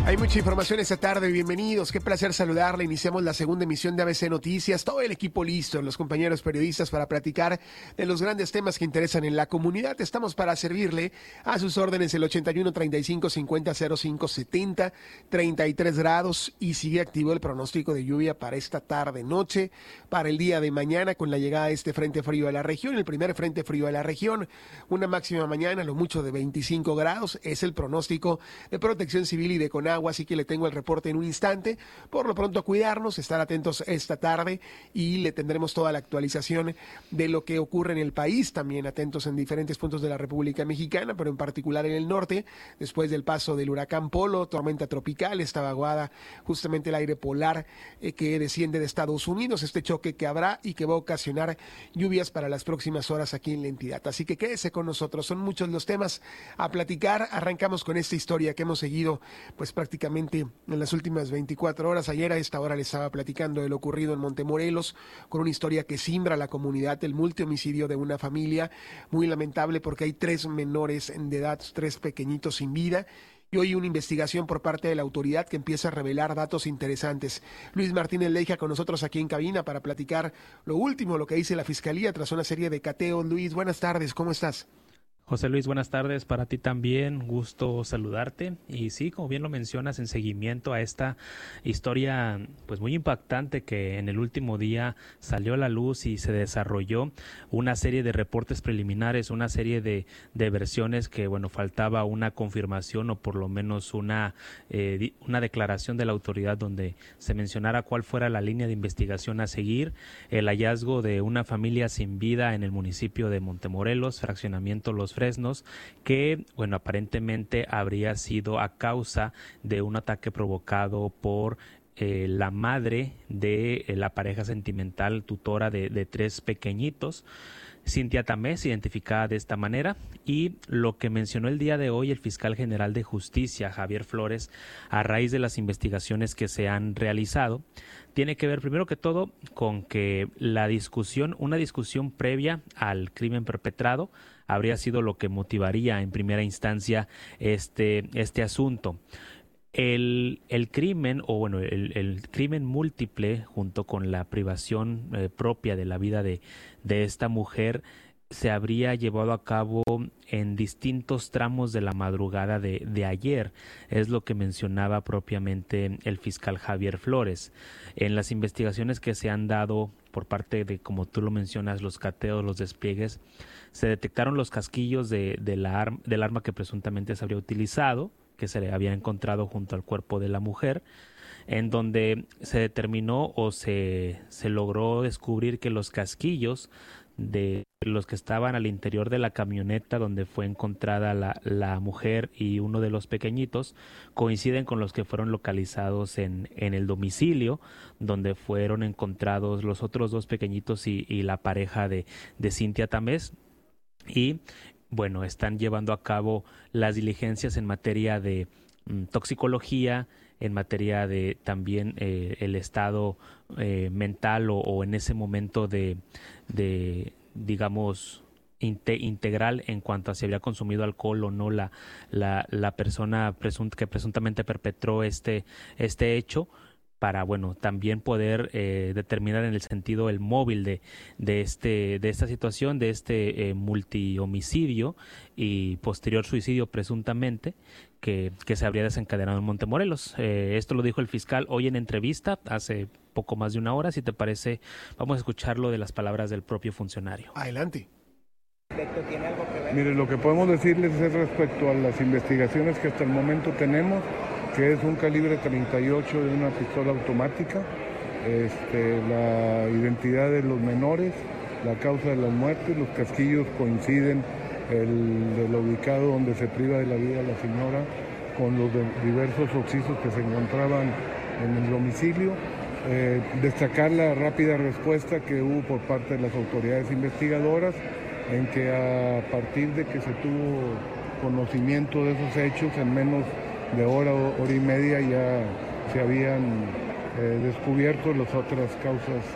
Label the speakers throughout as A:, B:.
A: Hay mucha información esta tarde, bienvenidos, qué placer saludarle. Iniciamos la segunda emisión de ABC Noticias, todo el equipo listo, los compañeros periodistas para platicar de los grandes temas que interesan en la comunidad. Estamos para servirle a sus órdenes el 81 35 50 05 70, 33 grados y sigue activo el pronóstico de lluvia para esta tarde noche, para el día de mañana con la llegada de este frente frío a la región, el primer frente frío a la región, una máxima mañana lo mucho de 25 grados, es el pronóstico de Protección Civil y de Conagua. Así que le tengo el reporte en un instante. Por lo pronto, cuidarnos, estar atentos esta tarde y le tendremos toda la actualización de lo que ocurre en el país. También atentos en diferentes puntos de la República Mexicana, pero en particular en el norte, después del paso del huracán Polo, tormenta tropical, esta vaguada, justamente el aire polar que desciende de Estados Unidos, este choque que habrá y que va a ocasionar lluvias para las próximas horas aquí en la entidad. Así que quédese con nosotros, son muchos los temas a platicar. Arrancamos con esta historia que hemos seguido pues prácticamente en las últimas 24 horas. Ayer a esta hora les estaba platicando de lo ocurrido en Montemorelos, con una historia que simbra a la comunidad, el multihomicidio de una familia, muy lamentable porque hay 3 menores de edad, 3 pequeñitos sin vida. Y hoy una investigación por parte de la autoridad que empieza a revelar datos interesantes. Luis Martínez Leija con nosotros aquí en cabina para platicar lo último, lo que dice la Fiscalía tras una serie de cateos. Luis, buenas tardes, ¿cómo estás?
B: José Luis, buenas tardes, para ti también, gusto saludarte. Y sí, como bien lo mencionas, en seguimiento a esta historia pues muy impactante que en el último día salió a la luz y se desarrolló una serie de reportes preliminares, una serie de versiones que, bueno, faltaba una confirmación o por lo menos una declaración de la autoridad donde se mencionara cuál fuera la línea de investigación a seguir. El hallazgo de una familia sin vida en el municipio de Montemorelos, fraccionamiento Los Fresnos, que, bueno, aparentemente habría sido a causa de un ataque provocado por la madre de la pareja sentimental tutora de 3 pequeñitos, Cintia Tamés, identificada de esta manera. Y lo que mencionó el día de hoy el fiscal general de justicia, Javier Flores, a raíz de las investigaciones que se han realizado, tiene que ver primero que todo con que una discusión previa al crimen perpetrado habría sido lo que motivaría en primera instancia este asunto. El crimen, o bueno, el crimen múltiple junto con la privación propia de la vida de esta mujer se habría llevado a cabo en distintos tramos de la madrugada de ayer, es lo que mencionaba propiamente el fiscal Javier Flores. En las investigaciones que se han dado por parte de, como tú lo mencionas, los cateos, los despliegues, se detectaron los casquillos del arma que presuntamente se habría utilizado, que se le había encontrado junto al cuerpo de la mujer, en donde se determinó o se logró descubrir que los casquillos de los que estaban al interior de la camioneta donde fue encontrada la mujer y uno de los pequeñitos coinciden con los que fueron localizados en el domicilio donde fueron encontrados los otros 2 pequeñitos y la pareja de Cintia Tamés. Y bueno, están llevando a cabo las diligencias en materia de toxicología, en materia de también el estado mental o en ese momento de digamos, integral en cuanto a si había consumido alcohol o no la persona que presuntamente perpetró este hecho, para, bueno, también poder determinar en el sentido el móvil de esta situación, de este multihomicidio y posterior suicidio presuntamente que se habría desencadenado en Montemorelos. Esto lo dijo el fiscal hoy en entrevista, hace poco más de una hora. Si te parece, vamos a escucharlo de las palabras del propio funcionario.
A: Adelante.
C: ¿Tiene algo que ver?
D: Mire, lo que podemos decirles es respecto a las investigaciones que hasta el momento tenemos, que es un calibre 38 de una pistola automática, la identidad de los menores, la causa de las muertes, los casquillos coinciden, el de lo ubicado donde se priva de la vida a la señora, con los diversos occisos que se encontraban en el domicilio. Destacar la rápida respuesta que hubo por parte de las autoridades investigadoras, en que a partir de que se tuvo conocimiento de esos hechos, en menos de hora y media ya se habían descubierto las otras causas.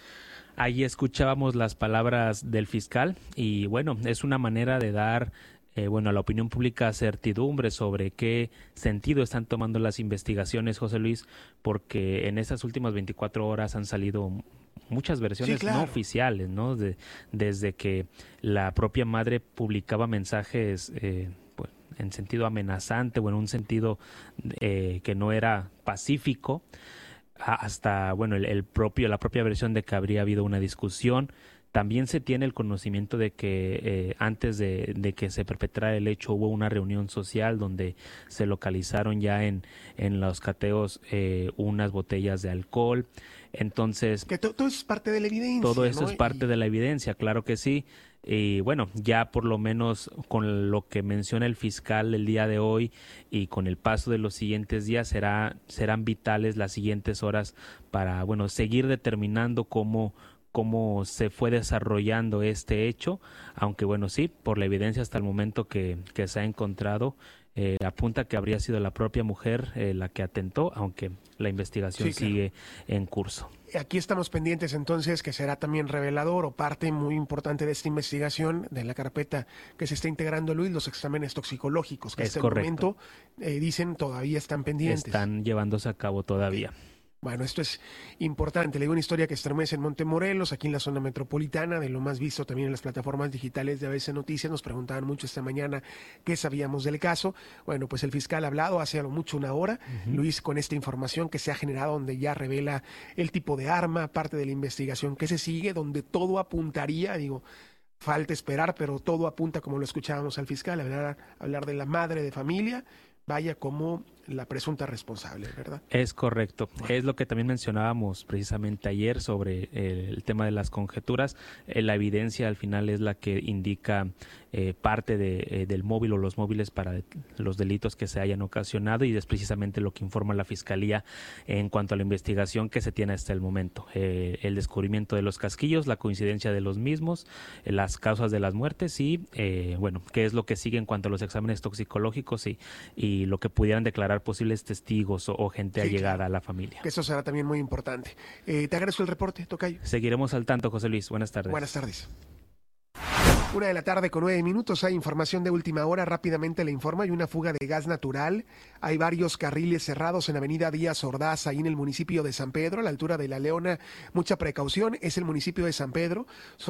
B: Ahí escuchábamos las palabras del fiscal y bueno, es una manera de dar a la opinión pública certidumbre sobre qué sentido están tomando las investigaciones, José Luis, porque en estas últimas 24 horas han salido muchas versiones no oficiales, ¿no? Desde que la propia madre publicaba mensajes pues, en sentido amenazante o en un sentido que no era pacífico, hasta la propia versión de que habría habido una discusión. También se tiene el conocimiento de que antes de que se perpetrara el hecho hubo una reunión social donde se localizaron ya en los cateos unas botellas de alcohol. Entonces,
A: que todo es parte de la evidencia.
B: Todo eso, ¿no?, es parte de la evidencia, claro que sí. Y bueno, ya por lo menos con lo que menciona el fiscal el día de hoy y con el paso de los siguientes días serán vitales las siguientes horas para seguir determinando cómo se fue desarrollando este hecho, aunque sí, por la evidencia hasta el momento que se ha encontrado, apunta que habría sido la propia mujer la que atentó, aunque la investigación sigue en curso.
A: Aquí estamos pendientes entonces, que será también revelador o parte muy importante de esta investigación, de la carpeta que se está integrando, Luis, los exámenes toxicológicos, que hasta el momento dicen todavía están pendientes.
B: Están llevándose a cabo todavía.
A: Bueno, esto es importante. Le digo una historia que estremece en Montemorelos, aquí en la zona metropolitana, de lo más visto también en las plataformas digitales de ABC Noticias. Nos preguntaban mucho esta mañana qué sabíamos del caso. Bueno, pues el fiscal ha hablado hace a lo mucho una hora, Luis, con esta información que se ha generado, donde ya revela el tipo de arma, parte de la investigación que se sigue, donde todo apuntaría, falta esperar, pero todo apunta, como lo escuchábamos al fiscal, hablar de la madre de familia, vaya como la presunta responsable, ¿verdad?
B: Es correcto. Bueno. Es lo que también mencionábamos precisamente ayer sobre el tema de las conjeturas. La evidencia al final es la que indica parte del móvil o los móviles para los delitos que se hayan ocasionado, y es precisamente lo que informa la Fiscalía en cuanto a la investigación que se tiene hasta el momento. El descubrimiento de los casquillos, la coincidencia de los mismos, las causas de las muertes y, qué es lo que sigue en cuanto a los exámenes toxicológicos y lo que pudieran declarar posibles testigos o gente allegada a la familia.
A: Eso será también muy importante. Te agradezco el reporte, tocayo.
B: Seguiremos al tanto, José Luis. Buenas tardes.
A: Buenas tardes. 1:09 p.m. Hay información de última hora. Rápidamente le informo. Hay una fuga de gas natural. Hay varios carriles cerrados en Avenida Díaz Ordaz, ahí en el municipio de San Pedro, a la altura de La Leona. Mucha precaución. Es el municipio de San Pedro.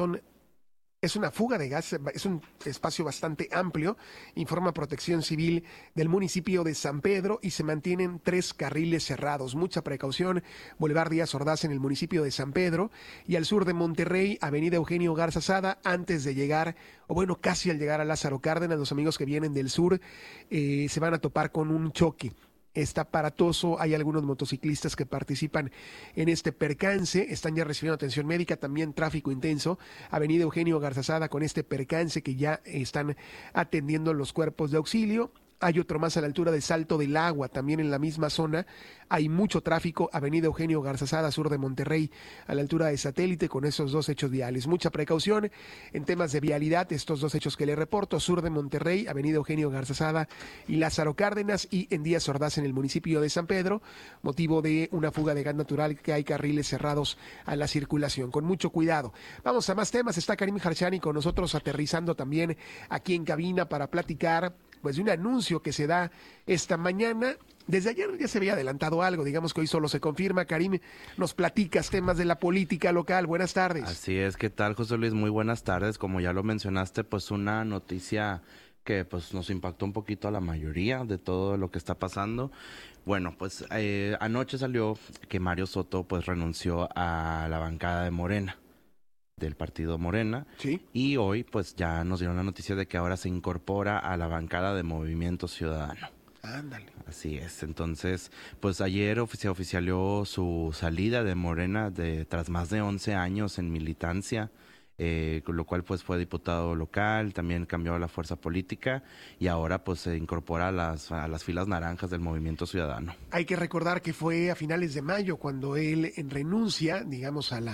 A: Es una fuga de gas, es un espacio bastante amplio, informa Protección Civil del municipio de San Pedro, y se mantienen 3 carriles cerrados. Mucha precaución, Boulevard Díaz Ordaz en el municipio de San Pedro, y al sur de Monterrey, Avenida Eugenio Garza Sada, antes de llegar, casi al llegar a Lázaro Cárdenas. Los amigos que vienen del sur se van a topar con un choque. Está aparatoso, hay algunos motociclistas que participan en este percance, están ya recibiendo atención médica, también tráfico intenso, Avenida Eugenio Garzazada con este percance que ya están atendiendo los cuerpos de auxilio. Hay otro más a la altura de Salto del Agua, también en la misma zona. Hay mucho tráfico, Avenida Eugenio Garzazada, sur de Monterrey, a la altura de Satélite, con esos 2 hechos viales. Mucha precaución en temas de vialidad, estos 2 hechos que le reporto: sur de Monterrey, Avenida Eugenio Garzazada y Lázaro Cárdenas, y en Díaz Ordaz en el municipio de San Pedro, motivo de una fuga de gas natural, que hay carriles cerrados a la circulación. Con mucho cuidado. Vamos a más temas. Está Karim Harshani con nosotros, aterrizando también aquí en cabina para platicar de un anuncio que se da esta mañana. Desde ayer ya se había adelantado algo, digamos que hoy solo se confirma. Karim, nos platicas temas de la política local. Buenas tardes.
E: Así es. ¿Qué tal, José Luis? Muy buenas tardes. Como ya lo mencionaste, una noticia que nos impactó un poquito a la mayoría de todo lo que está pasando. Bueno, anoche salió que Mario Soto renunció a la bancada de Morena, del partido Morena.
A: Sí.
E: Y hoy ya nos dieron la noticia de que ahora se incorpora a la bancada de Movimiento Ciudadano.
A: Ándale.
E: Así es. Entonces, ayer se oficializó su salida de Morena tras más de 11 años en militancia, con lo cual fue diputado local, también cambió la fuerza política y ahora se incorpora a las filas naranjas del Movimiento Ciudadano.
A: Hay que recordar que fue a finales de mayo cuando él renuncia, digamos, a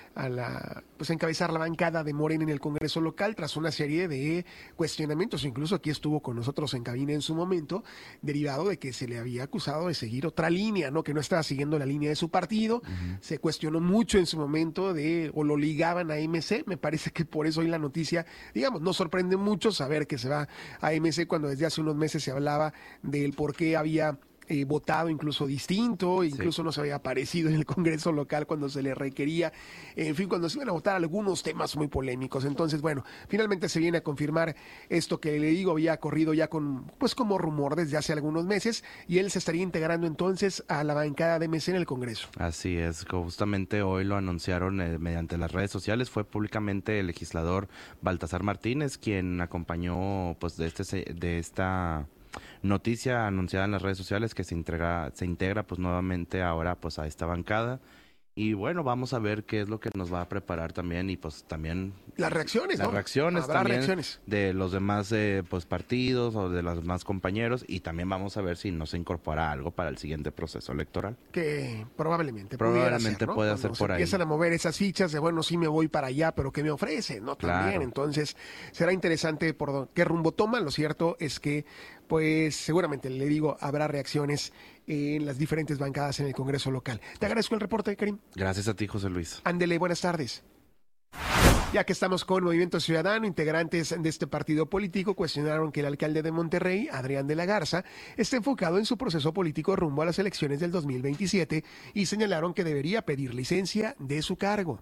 A: pues encabezar la bancada de Morena en el Congreso local tras una serie de cuestionamientos. Incluso aquí estuvo con nosotros en cabina en su momento, derivado de que se le había acusado de seguir otra línea, ¿no? Que no estaba siguiendo la línea de su partido. Se cuestionó mucho en su momento o lo ligaban a MC. Me parece que por eso hoy la noticia, digamos, no sorprende mucho saber que se va a MC cuando desde hace unos meses se hablaba del por qué había votado incluso distinto, incluso no se había aparecido en el Congreso local cuando se le requería, en fin, cuando se iban a votar algunos temas muy polémicos. Entonces, bueno, finalmente se viene a confirmar esto que le digo, había corrido ya pues como rumor desde hace algunos meses, y él se estaría integrando entonces a la bancada de MC en el Congreso.
E: Así es, justamente hoy lo anunciaron mediante las redes sociales. Fue públicamente el legislador Baltasar Martínez quien acompañó pues de esta noticia anunciada en las redes sociales, que se integra pues nuevamente ahora pues a esta bancada. Y bueno, vamos a ver qué es lo que nos va a preparar también, y pues también
A: las reacciones, ¿no?
E: Las reacciones
A: Habrá
E: también
A: reacciones
E: de los demás pues partidos o de los demás compañeros, y también vamos a ver si no se incorpora algo para el siguiente proceso electoral.
A: Que probablemente
E: puede hacer por ahí.
A: Empiezan a mover esas fichas de, bueno, sí me voy para allá, pero ¿qué me ofrecen? ¿No? También,
E: claro.
A: Entonces será interesante por qué rumbo toman. Lo cierto es que, pues seguramente, le digo, habrá reacciones en las diferentes bancadas en el Congreso local. Te agradezco el reporte, Karim.
E: Gracias a ti, José Luis.
A: Ándele, buenas tardes. Ya que estamos con Movimiento Ciudadano, integrantes de este partido político cuestionaron que el alcalde de Monterrey, Adrián de la Garza, esté enfocado en su proceso político rumbo a las elecciones del 2027 y señalaron que debería pedir licencia de su cargo.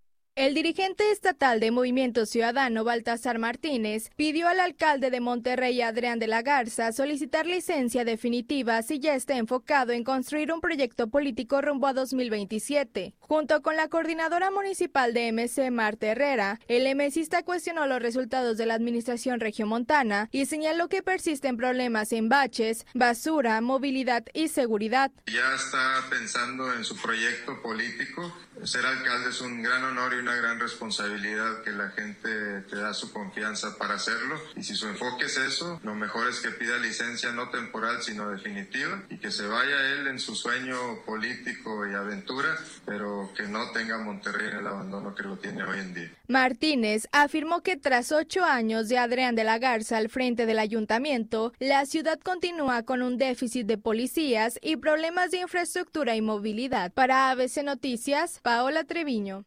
F: El dirigente estatal de Movimiento Ciudadano, Baltasar Martínez, pidió al alcalde de Monterrey, Adrián de la Garza, solicitar licencia definitiva si ya está enfocado en construir un proyecto político rumbo a 2027. Junto con la coordinadora municipal de MC, Marta Herrera, el MCista cuestionó los resultados de la administración regiomontana y señaló que persisten problemas en baches, basura, movilidad y seguridad.
G: Ya está pensando en su proyecto político. Ser alcalde es un gran honor y una gran responsabilidad, que la gente te da su confianza para hacerlo, y si su enfoque es eso, lo mejor es que pida licencia no temporal sino definitiva, y que se vaya él en su sueño político y aventura, pero que no tenga Monterrey en el abandono que lo tiene hoy en día.
F: Martínez afirmó que tras 8 años de Adrián de la Garza al frente del ayuntamiento, la ciudad continúa con un déficit de policías y problemas de infraestructura y movilidad. Para ABC Noticias, Paola Treviño.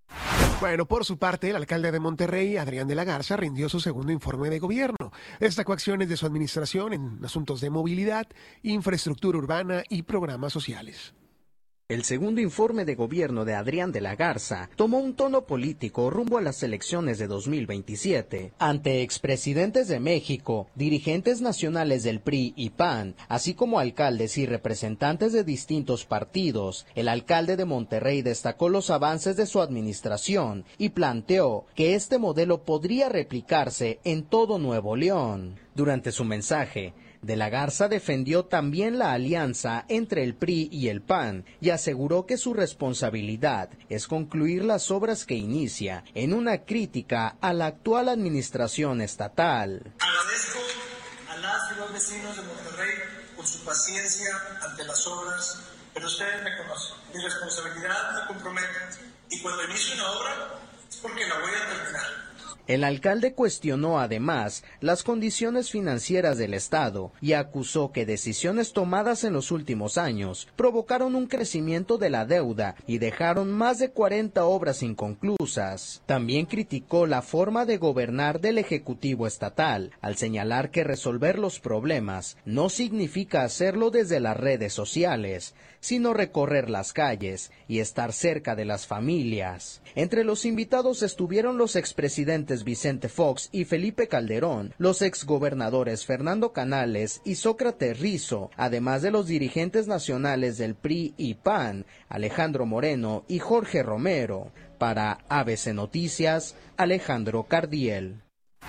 A: Bueno, por su parte, el alcalde de Monterrey, Adrián de la Garza, rindió su segundo informe de gobierno. Destacó acciones de su administración en asuntos de movilidad, infraestructura urbana y programas sociales.
H: El segundo informe de gobierno de Adrián de la Garza tomó un tono político rumbo a las elecciones de 2027. Ante expresidentes de México, dirigentes nacionales del PRI y PAN, así como alcaldes y representantes de distintos partidos, el alcalde de Monterrey destacó los avances de su administración y planteó que este modelo podría replicarse en todo Nuevo León. Durante su mensaje, De la Garza defendió también la alianza entre el PRI y el PAN y aseguró que su responsabilidad es concluir las obras que inicia, en una crítica a la actual administración estatal.
I: Agradezco a las y los vecinos de Monterrey por su paciencia ante las obras, pero ustedes me conocen. Mi responsabilidad me compromete, y cuando inicio una obra es porque la voy a terminar.
H: El alcalde cuestionó además las condiciones financieras del Estado y acusó que decisiones tomadas en los últimos años provocaron un crecimiento de la deuda y dejaron más de 40 obras inconclusas. También criticó la forma de gobernar del Ejecutivo Estatal, al señalar que resolver los problemas no significa hacerlo desde las redes sociales, sino recorrer las calles y estar cerca de las familias. Entre los invitados estuvieron los expresidentes Vicente Fox y Felipe Calderón, los exgobernadores Fernando Canales y Sócrates Rizo, además de los dirigentes nacionales del PRI y PAN, Alejandro Moreno y Jorge Romero. Para ABC Noticias, Alejandro Cardiel.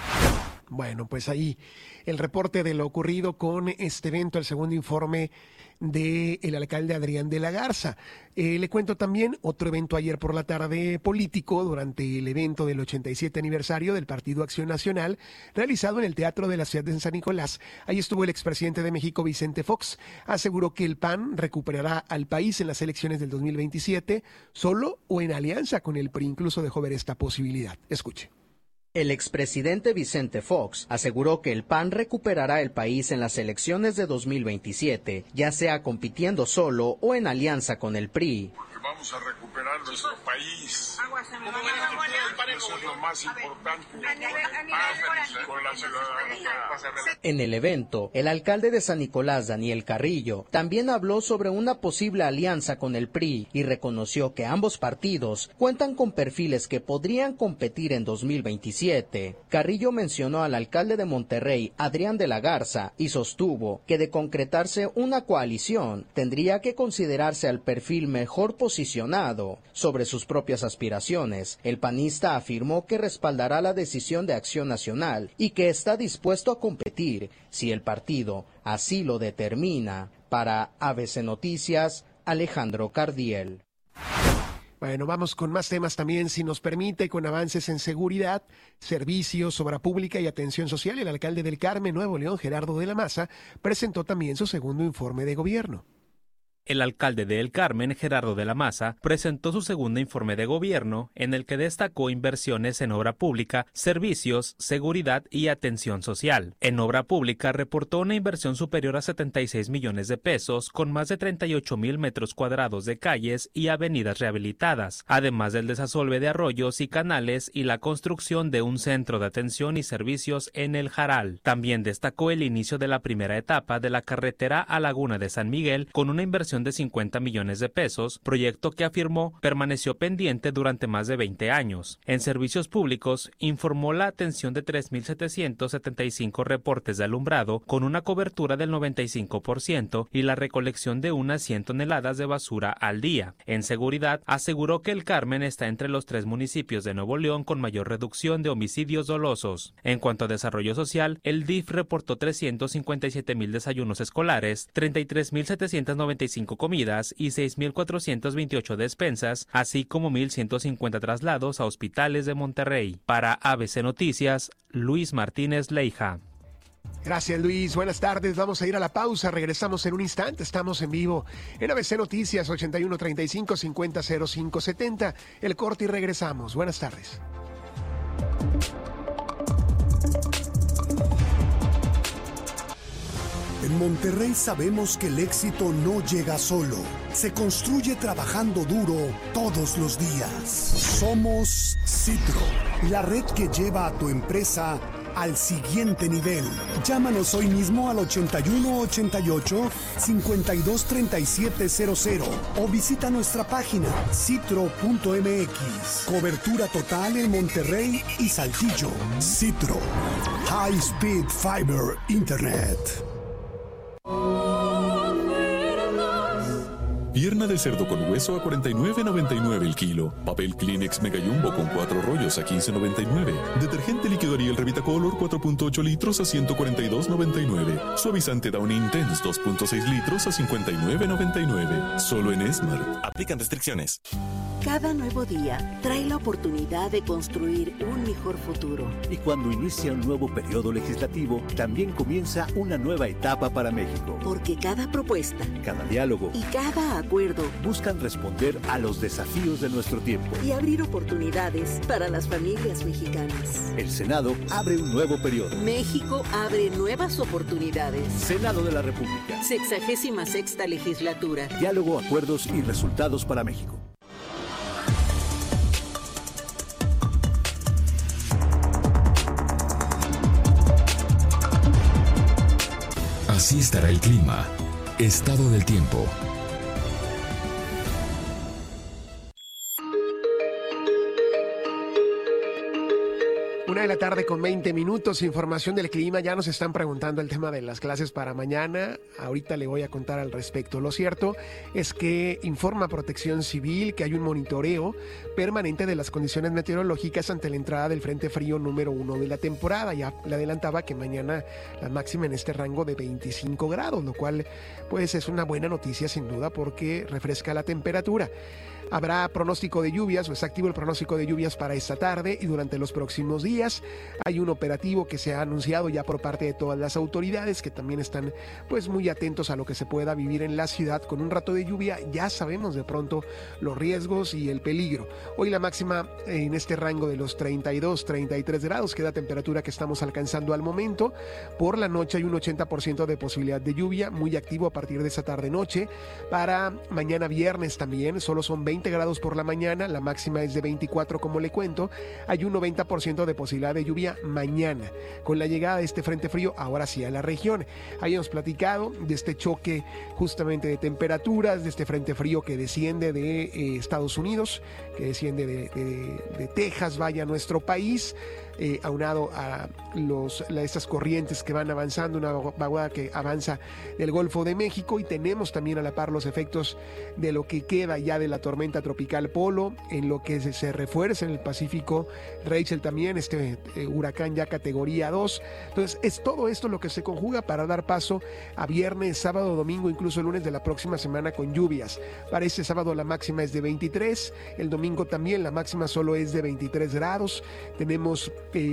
A: Bueno, pues ahí el reporte de lo ocurrido con este evento, el segundo informe del alcalde Adrián de la Garza. Le cuento también otro evento ayer por la tarde político durante el evento del 87 aniversario del Partido Acción Nacional realizado en el Teatro de la Ciudad de San Nicolás. Ahí estuvo el expresidente de México, Vicente Fox. Aseguró que el PAN recuperará al país en las elecciones del 2027 solo o en alianza con el PRI. Incluso dejó ver esta posibilidad. Escuche.
H: El expresidente Vicente Fox aseguró que el PAN recuperará el país en las elecciones de 2027, ya sea compitiendo solo o en alianza con el PRI.
J: Vamos a recuperar nuestro país. Eso es lo más importante. Con la ciudadanía.
H: En el evento, el alcalde de San Nicolás, Daniel Carrillo, también habló sobre una posible alianza con el PRI y reconoció que ambos partidos cuentan con perfiles que podrían competir en 2027. Carrillo mencionó al alcalde de Monterrey, Adrián de la Garza, y sostuvo que de concretarse una coalición, tendría que considerarse al perfil mejor posicionado. Sobre sus propias aspiraciones, el panista afirmó que respaldará la decisión de Acción Nacional y que está dispuesto a competir si el partido así lo determina. Para ABC Noticias, Alejandro Cardiel.
A: Bueno, vamos con más temas también, si nos permite, con avances en seguridad, servicios, obra pública y atención social. El alcalde del Carmen, Nuevo León, Gerardo de la Maza, presentó también su segundo informe de gobierno.
B: El alcalde de El Carmen, Gerardo de la Maza, presentó su segundo informe de gobierno, en el que destacó inversiones en obra pública, servicios, seguridad y atención social. En obra pública reportó una inversión superior a 76 millones de pesos, con más de 38,000 metros cuadrados de calles y avenidas rehabilitadas, además del desasolve de arroyos y canales y la construcción de un centro de atención y servicios en El Jaral. También destacó el inicio de la primera etapa de la carretera a Laguna de San Miguel, con una inversión de 50 millones de pesos, proyecto que afirmó permaneció pendiente durante más de 20 años. En servicios públicos, informó la atención de 3,775 reportes de alumbrado, con una cobertura del 95% y la recolección de unas 100 toneladas de basura al día. En seguridad, aseguró que El Carmen está entre los 3 municipios de Nuevo León con mayor reducción de homicidios dolosos. En cuanto a desarrollo social, el DIF reportó 357,000 desayunos escolares, 33,795 comidas y 6,428 despensas, así como 1,150 traslados a hospitales de Monterrey. Para ABC Noticias, Luis Martínez Leija.
A: Gracias, Luis. Buenas tardes. Vamos a ir a la pausa. Regresamos en un instante. Estamos en vivo en ABC Noticias 8135-500570. El corte y regresamos. Buenas tardes.
K: En Monterrey sabemos que el éxito no llega solo, se construye trabajando duro todos los días. Somos Citro, la red que lleva a tu empresa al siguiente nivel. Llámanos hoy mismo al 8188-523700 o visita nuestra página citro.mx. Cobertura total en Monterrey y Saltillo. Citro, High Speed Fiber Internet.
L: Pierna de cerdo con hueso a $49.99 el kilo. Papel Kleenex Mega Jumbo con 4 rollos a $15.99. Detergente líquido Ariel Revitacolor 4.8 litros a $142.99. Suavizante Downy Intense 2.6 litros a $59.99. Solo en Smart. Aplican restricciones.
M: Cada nuevo día trae la oportunidad de construir un mejor futuro.
N: Y cuando inicia un nuevo periodo legislativo, también comienza una nueva etapa para México.
M: Porque cada propuesta,
N: cada diálogo
M: y cada acuerdo
N: buscan responder a los desafíos de nuestro tiempo
M: y abrir oportunidades para las familias mexicanas.
N: El Senado abre un nuevo periodo.
M: México abre nuevas oportunidades.
N: Senado de la República.
M: 66ª legislatura.
N: Diálogo, acuerdos y resultados para México.
O: Así estará el clima. Estado del tiempo.
A: la tarde con 20 minutos, información del clima. Ya nos están preguntando el tema de las clases para mañana. Ahorita le voy a contar al respecto. Lo cierto es que informa Protección Civil que hay un monitoreo permanente de las condiciones meteorológicas ante la entrada del Frente Frío número 1 de la temporada. Ya le adelantaba que mañana la máxima en este rango de 25 grados, lo cual pues es una buena noticia sin duda porque refresca la temperatura. Habrá pronóstico de lluvias, o está activo el pronóstico de lluvias para esta tarde y durante los próximos días. Hay un operativo que se ha anunciado ya por parte de todas las autoridades que también están pues muy atentos a lo que se pueda vivir en la ciudad. Con un rato de lluvia ya sabemos de pronto los riesgos y el peligro. Hoy la máxima en este rango de los 32, 33 grados, que es la temperatura que estamos alcanzando al momento. Por la noche hay un 80% de posibilidad de lluvia, muy activo a partir de esa tarde-noche. Para mañana viernes también, solo son 20 grados por la mañana, la máxima es de 24 como le cuento. Hay un 90% de posibilidad de lluvia mañana. Con la llegada de este frente frío, ahora sí a la región. Habíamos platicado de este choque justamente de temperaturas, de este frente frío que desciende de Estados Unidos, que desciende de Texas, vaya a nuestro país. Aunado a estas corrientes que van avanzando, una vaguada que avanza del Golfo de México, y tenemos también a la par los efectos de lo que queda ya de la tormenta tropical Polo, en lo que se refuerza en el Pacífico Rachel también, huracán ya categoría 2. Entonces es todo esto lo que se conjuga para dar paso a viernes, sábado, domingo, incluso el lunes de la próxima semana con lluvias. Para este sábado la máxima es de 23, el domingo también la máxima solo es de 23 grados. Tenemos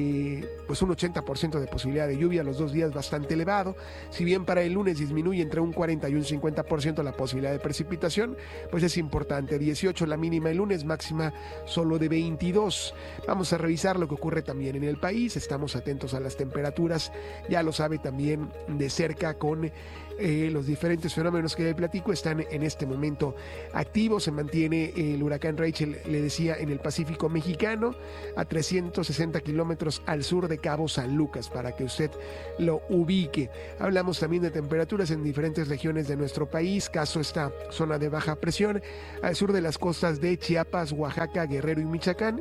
A: pues un 80% de posibilidad de lluvia los 2 días, bastante elevado. Si bien para el lunes disminuye entre un 40 y un 50% la posibilidad de precipitación, pues es importante. 18 la mínima el lunes, máxima solo de 22. Vamos a revisar lo que ocurre también en el país. Estamos atentos a las temperaturas, ya lo sabe también de cerca con los diferentes fenómenos que le platico. Están en este momento activos. Se mantiene el huracán Rachel, le decía, en el Pacífico mexicano, a 360 kilómetros al sur de Cabo San Lucas, para que usted lo ubique. Hablamos también de temperaturas en diferentes regiones de nuestro país, caso esta zona de baja presión al sur de las costas de Chiapas, Oaxaca, Guerrero y Michoacán,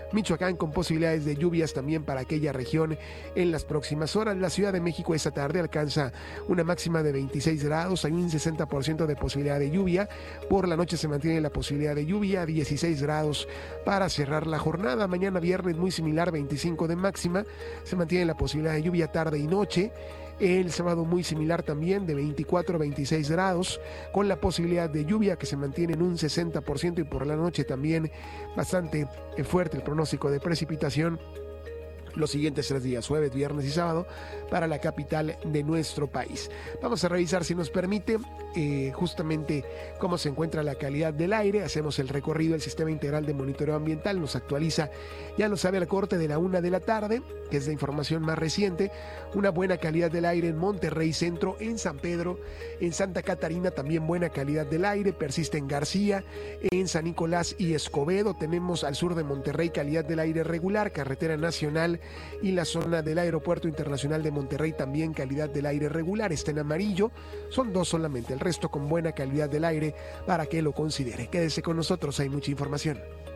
A: con posibilidades de lluvias también para aquella región en las próximas horas. La Ciudad de México esta tarde alcanza una máxima de 26 grados, hay un 60% de posibilidad de lluvia. Por la noche se mantiene la posibilidad de lluvia, 16 grados para cerrar la jornada. Mañana viernes muy similar, 25 de máxima, se mantiene la posibilidad de lluvia tarde y noche. El sábado muy similar también, de 24 a 26 grados, con la posibilidad de lluvia que se mantiene en un 60%, y por la noche también bastante fuerte el pronóstico de precipitación los siguientes 3 días, jueves, viernes y sábado, para la capital de nuestro país. Vamos a revisar, si nos permite, justamente cómo se encuentra la calidad del aire. Hacemos el recorrido del Sistema Integral de Monitoreo Ambiental, nos actualiza, ya lo sabe, al corte de la 1 de la tarde, que es la información más reciente. Una buena calidad del aire en Monterrey Centro, en San Pedro, en Santa Catarina también buena calidad del aire, persiste en García, en San Nicolás y Escobedo. Tenemos al sur de Monterrey calidad del aire regular, carretera nacional y la zona del Aeropuerto Internacional de Monterrey también calidad del aire regular, está en amarillo. Son 2 solamente, el resto con buena calidad del aire para que lo considere. Quédese con nosotros, hay mucha información.